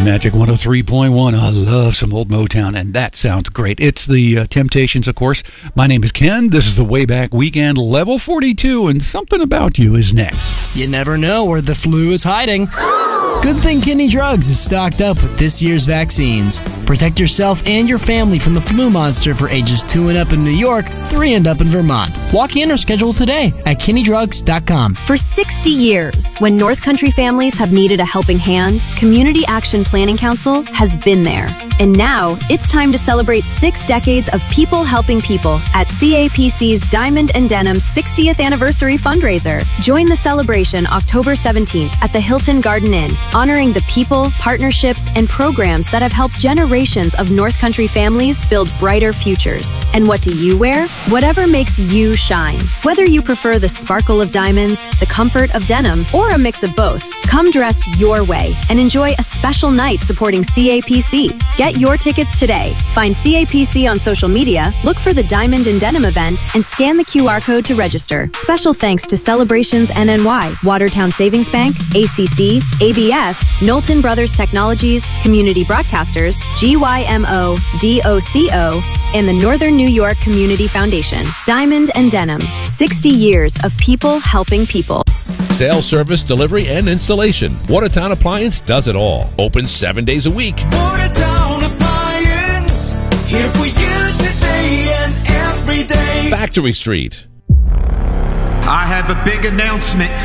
Magic 103.1. I love some old Motown, and that sounds great. It's the Temptations, of course. My name is Ken. This is the Wayback Weekend, Level 42, and Something About You is next. You never know where the flu is hiding. Good thing Kinney Drugs is stocked up with this year's vaccines. Protect yourself and your family from the flu monster for ages 2 and up in New York, 3 and up in Vermont. Walk in or schedule today at KinneyDrugs.com. For 60 years, when North Country families have needed a helping hand, Community Action Planning Council has been there. And now, it's time to celebrate 6 decades of people helping people at CAPC's Diamond and Denim 60th Anniversary Fundraiser. Join the celebration October 17th at the Hilton Garden Inn, honoring the people, partnerships, and programs that have helped generations of North Country families build brighter futures. And what do you wear? Whatever makes you shine. Whether you prefer the sparkle of diamonds, the comfort of denim, or a mix of both, come dressed your way and enjoy a special night supporting CAPC. Get your tickets today. Find CAPC on social media, look for the Diamond and Denim event, and scan the QR code to register. Special thanks to Celebrations NNY, Watertown Savings Bank, ACC, ABS, Knowlton Brothers Technologies, Community Broadcasters, GYMO, DOCO, and the Northern New York Community Foundation. Diamond and Denim, 60 years of people helping people. Sales, service, delivery, and installation. Watertown Appliance does it all. Open 7 days a week. Watertown Appliance, here for you today and every day. Factory Street. I have a big announcement.